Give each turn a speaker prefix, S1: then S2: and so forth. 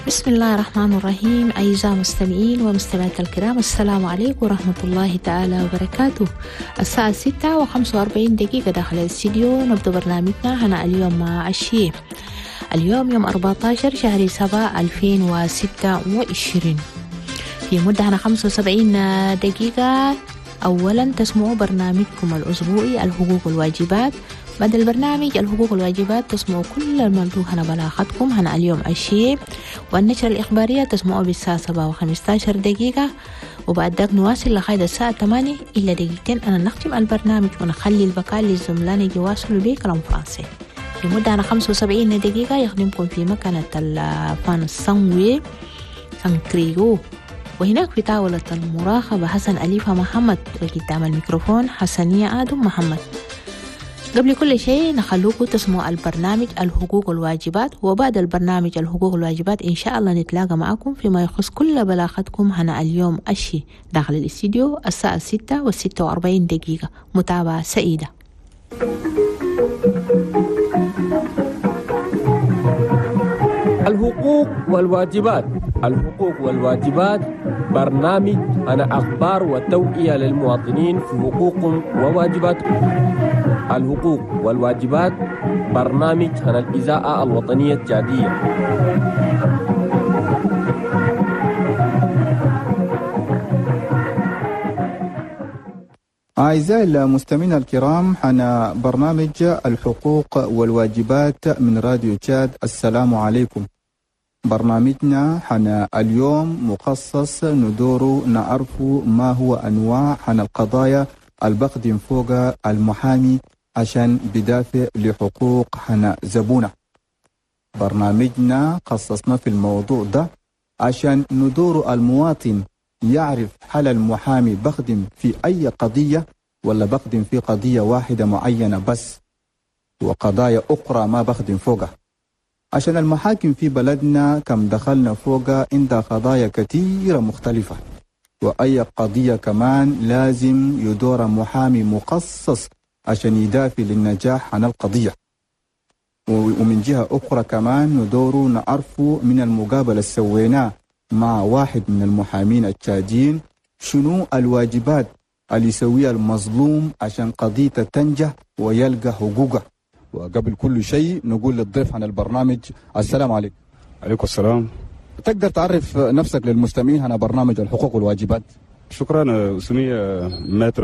S1: بسم الله الرحمن الرحيم. أعزائي المستمعين ومستمعات الكرام، السلام عليكم ورحمة الله تعالى وبركاته. الساعة 6:45 داخل الاستديو نبدأ برنامجنا هنا اليوم مع الشيء. اليوم يوم 14 شهر 7 2026. في مدة هنا 75 دقيقة. أولا تسمعوا برنامجكم الأسبوعي الحقوق والواجبات. بعد البرنامج الحقوق والواجبات تسمعوا كل الموضوع هنا بلاغتكم هنا اليوم الشيء. والنشرة الإخبارية تسمعوا بالساعة 7:15 دقيقة. وبعد ذلك نواصل لغاية الساعة 8 إلا دقيقتين أنا نختم البرنامج ونخلي البقاء للزملاء يجي يواصلوا بيه كلام فرنسي. في مدة أنا 75 دقيقة يخدمكم في مكنة الفان سانوي سانكريو. وهناك في طاولة المراقبة حسن أليفة محمد، وقدام الميكروفون حسنية آدم محمد. قبل كل شيء نخلوكم تسمعوا البرنامج الحقوق والواجبات، وبعد البرنامج الحقوق والواجبات إن شاء الله نتلاقى معكم فيما يخص كل بلاغتكم هنا اليوم الشي داخل الاستديو الساعة 6:46 دقيقة. متابعة سعيدة.
S2: الحقوق والواجبات. الحقوق والواجبات برنامج عن أخبار وتوعية للمواطنين في حقوقهم وواجباتهم. الحقوق والواجبات برنامج عن الإذاعة الوطنية الجادية.
S3: أعزائي المستمعين الكرام، حان برنامج الحقوق والواجبات من راديو تشاد. السلام عليكم. برنامجنا حان اليوم مخصص ندور نعرف ما هو أنواع حان القضايا البقدم فوق المحامي عشان بدافع لحقوق حان زبونة. برنامجنا خصصنا في الموضوع ده عشان ندور المواطن يعرف هل المحامي بخدم في أي قضية ولا بخدم في قضية واحدة معينة بس، وقضايا أخرى ما بخدم فوقها. عشان المحاكم في بلدنا كم دخلنا فوقها عندها قضايا كثيرة مختلفة، وأي قضية كمان لازم يدور محامي مخصص عشان يدافع للنجاح عن القضية. ومن جهة أخرى كمان ندور نعرف من المقابلة السويناه مع واحد من المحامين التشاديين شنو الواجبات اللي يسويها المظلوم عشان قضيته تنجح ويلقى حقوقه. وقبل كل شيء نقول للضيف عن البرنامج السلام عليكم.
S4: عليكم السلام.
S3: تقدر تعرف نفسك للمستمعين عن برنامج الحقوق والواجبات؟
S4: شكرا سمية ماتر